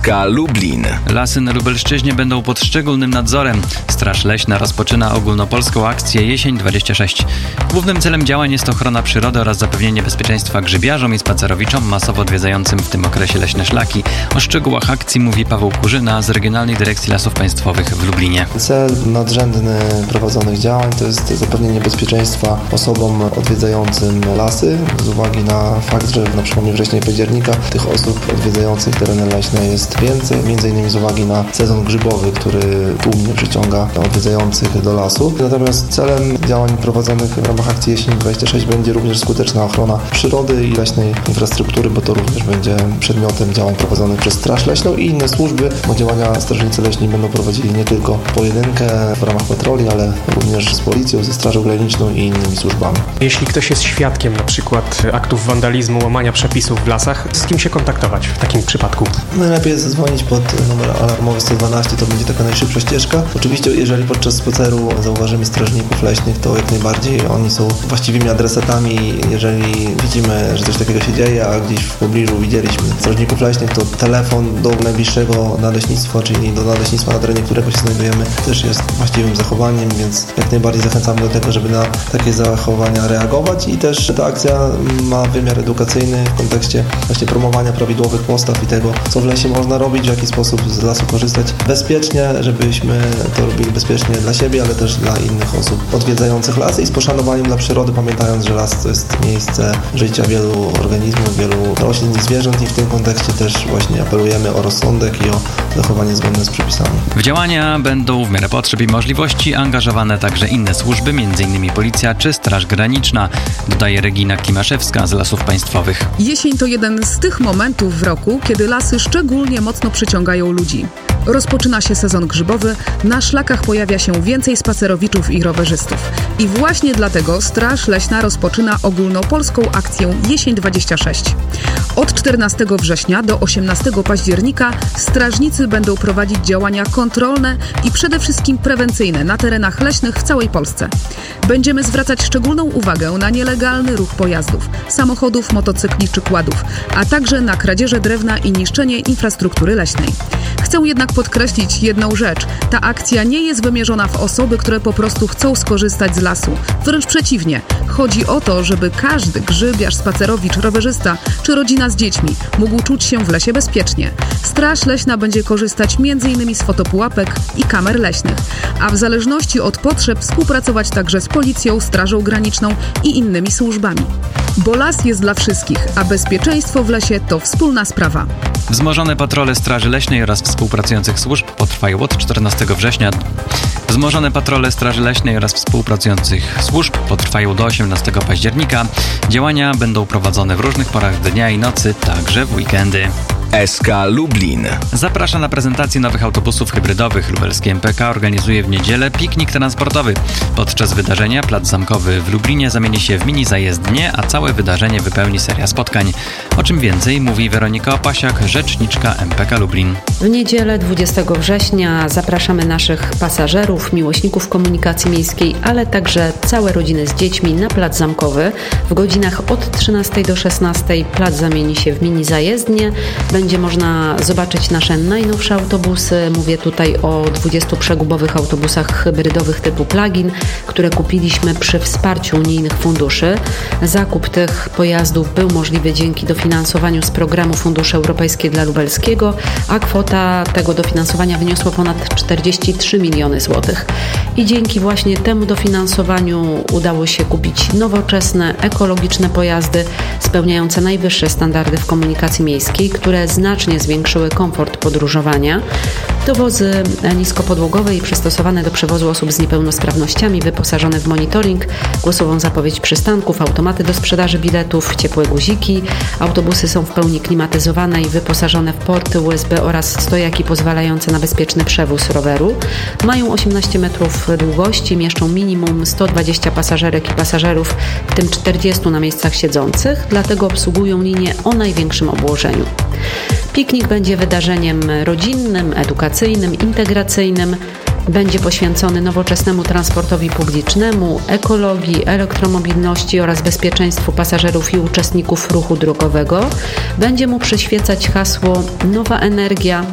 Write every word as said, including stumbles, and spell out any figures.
K Lublin. Lasy na Lubelszczyźnie będą pod szczególnym nadzorem. Straż Leśna rozpoczyna ogólnopolską akcję Jesień dwadzieścia sześć. Głównym celem działań jest ochrona przyrody oraz zapewnienie bezpieczeństwa grzybiarzom i spacerowiczom masowo odwiedzającym w tym okresie leśne szlaki. O szczegółach akcji mówi Paweł Kurzyna z Regionalnej Dyrekcji Lasów Państwowych w Lublinie. Cel nadrzędny prowadzonych działań to jest zapewnienie bezpieczeństwa osobom odwiedzającym lasy z uwagi na fakt, że na przełomie września i października tych osób odwiedzających tereny leśne jest więcej, między innymi z uwagi na sezon grzybowy, który tłumnie przyciąga odwiedzających do lasu. Natomiast celem działań prowadzonych w ramach akcji Jesień dwadzieścia sześć będzie również skuteczna ochrona przyrody i leśnej infrastruktury, bo to również będzie przedmiotem działań prowadzonych przez Straż Leśną i inne służby, bo działania strażnicy leśni będą prowadzili nie tylko pojedynkę w ramach patroli, ale również z policją, ze Strażą Graniczną i innymi służbami. Jeśli ktoś jest świadkiem na przykład aktów wandalizmu, łamania przepisów w lasach, z kim się kontaktować w takim przypadku? Najlepiej jest zadzwonić pod numer alarmowy sto dwanaście, to będzie taka najszybsza ścieżka. Oczywiście, jeżeli podczas spaceru zauważymy strażników leśnych, to jak najbardziej oni są właściwymi adresatami. Jeżeli widzimy, że coś takiego się dzieje, a gdzieś w pobliżu widzieliśmy strażników leśnych, to telefon do najbliższego nadleśnictwa, czyli do nadleśnictwa, na terenie którego się znajdujemy, też jest właściwym zachowaniem, więc jak najbardziej zachęcamy do tego, żeby na takie zachowania reagować i też ta akcja ma wymiar edukacyjny w kontekście właśnie promowania prawidłowych postaw i tego, co w lesie można robić, w jaki sposób z lasu korzystać bezpiecznie, żebyśmy to robili bezpiecznie dla siebie, ale też dla innych osób odwiedzających lasy i z poszanowaniem dla przyrody, pamiętając, że las to jest miejsce życia wielu organizmów, wielu roślin i zwierząt i w tym kontekście też właśnie apelujemy o rozsądek i o zachowanie zgodne z przepisami. W działania będą w miarę potrzeb i możliwości angażowane także inne służby, m.in. Policja czy Straż Graniczna, dodaje Regina Klimaszewska z Lasów Państwowych. Jesień to jeden z tych momentów w roku, kiedy lasy szczególnie mocno przyciągają ludzi. Rozpoczyna się sezon grzybowy, na szlakach pojawia się więcej spacerowiczów i rowerzystów. I właśnie dlatego Straż Leśna rozpoczyna ogólnopolską akcję Jesień dwadzieścia sześć. Od czternastego września do osiemnastego października strażnicy będą prowadzić działania kontrolne i przede wszystkim prewencyjne na terenach leśnych w całej Polsce. Będziemy zwracać szczególną uwagę na nielegalny ruch pojazdów, samochodów, motocykli czy kładów, a także na kradzieże drewna i niszczenie infrastruktury leśnej. Chcę jednak podkreślić jedną rzecz. Ta akcja nie jest wymierzona w osoby, które po prostu chcą skorzystać z lasu. Wręcz przeciwnie. Chodzi o to, żeby każdy grzybiarz, spacerowicz, rowerzysta czy rodzina z dziećmi mógł czuć się w lesie bezpiecznie. Straż Leśna będzie korzystać między innymi z fotopułapek i kamer leśnych, a w zależności od potrzeb współpracować także z Policją, Strażą Graniczną i innymi służbami. Bo las jest dla wszystkich, a bezpieczeństwo w lesie to wspólna sprawa. Wzmożone patrole Straży Leśnej oraz współpracujących służb potrwają od czternastego września. Wzmożone patrole Straży Leśnej oraz współpracujących służb potrwają do osiemnastego października. Działania będą prowadzone w różnych porach dnia i nocy, także w weekendy. S K Lublin. Zaprasza na prezentację nowych autobusów hybrydowych. Lubelskie M P K organizuje w niedzielę piknik transportowy. Podczas wydarzenia plac zamkowy w Lublinie zamieni się w mini zajezdnię, a całe wydarzenie wypełni seria spotkań. O czym więcej mówi Weronika Opasiak, rzeczniczka M P K Lublin. W niedzielę dwudziestego września zapraszamy naszych pasażerów, miłośników komunikacji miejskiej, ale także całe rodziny z dziećmi na plac zamkowy. W godzinach od trzynastej do szesnastej plac zamieni się w mini zajezdnię. Będzie można zobaczyć nasze najnowsze autobusy. Mówię tutaj o dwudziestu przegubowych autobusach hybrydowych typu plug-in, które kupiliśmy przy wsparciu unijnych funduszy. Zakup tych pojazdów był możliwy dzięki dofinansowaniu z programu Fundusze Europejskie dla Lubelskiego, a kwota tego dofinansowania wyniosła ponad czterdzieści trzy miliony złotych. I dzięki właśnie temu dofinansowaniu udało się kupić nowoczesne, ekologiczne pojazdy spełniające najwyższe standardy w komunikacji miejskiej, które znacznie zwiększyły komfort podróżowania. To wozy niskopodłogowe i przystosowane do przewozu osób z niepełnosprawnościami, wyposażone w monitoring, głosową zapowiedź przystanków, automaty do sprzedaży biletów, ciepłe guziki. Autobusy są w pełni klimatyzowane i wyposażone w porty U S B oraz stojaki pozwalające na bezpieczny przewóz roweru. Mają osiemnaście metrów długości, mieszczą minimum sto dwadzieścia pasażerek i pasażerów, w tym czterdziestu na miejscach siedzących, dlatego obsługują linię o największym obłożeniu. Piknik będzie wydarzeniem rodzinnym, edukacyjnym, integracyjnym. Będzie poświęcony nowoczesnemu transportowi publicznemu, ekologii, elektromobilności oraz bezpieczeństwu pasażerów i uczestników ruchu drogowego. Będzie mu przyświecać hasło Nowa energia,